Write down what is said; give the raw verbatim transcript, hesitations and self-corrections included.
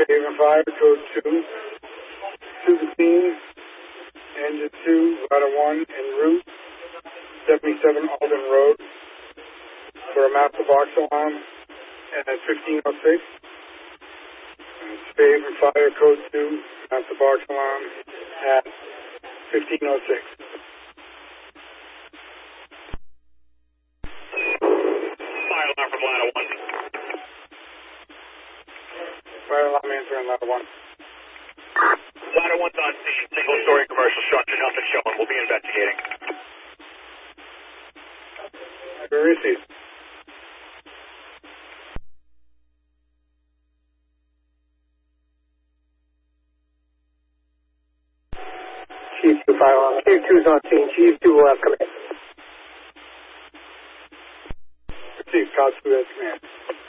Haven Fire, code two. To the scene, engine two, ladder one, en route, seventy-seven Alden Road, for a master box alarm at fifteen oh six. Haven Fire, code two, master box alarm at fifteen oh six. Fire alarm from ladder one. Fire alarm answering ladder one. Ladder one's on scene, single story commercial structure, nothing showing. We'll be investigating. Where is he? Chief two, fire alarm. Chief two's on scene. Chief two will have command. Chief, copy that command.